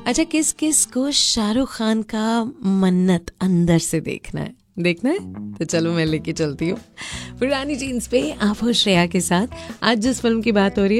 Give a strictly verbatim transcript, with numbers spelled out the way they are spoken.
अच्छा, किस किस को शाहरुख खान का मन्नत अंदर से देखना है देखना है तो चलो मैं लेके चलती हूँ पुरानी जीन्स पे। आप हो श्रेया के साथ। आज जिस फिल्म की बात हो रही है